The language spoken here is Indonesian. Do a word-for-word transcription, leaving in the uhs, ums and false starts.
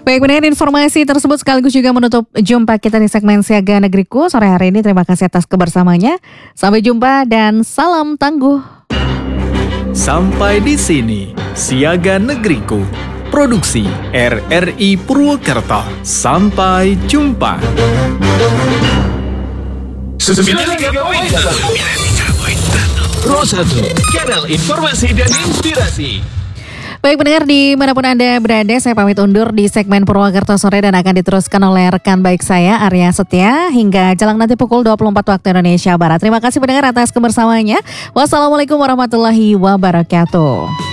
Baik, mendengar informasi tersebut sekaligus juga menutup jumpa kita di segmen Siaga Negeriku sore hari ini. Terima kasih atas kebersamanya. Sampai jumpa dan salam tangguh. Sampai di sini Siaga Negeriku, produksi R R I Purwokerto. Sampai jumpa. sembilan puluh tiga koma satu Rosado, kanal informasi dan inspirasi. Baik pendengar dimanapun Anda berada, saya pamit undur di segmen Purwokerto Sore dan akan diteruskan oleh rekan baik saya Arya Setia hingga jelang nanti pukul dua puluh empat waktu Indonesia Barat. Terima kasih pendengar atas kebersamaannya. Wassalamualaikum warahmatullahi wabarakatuh.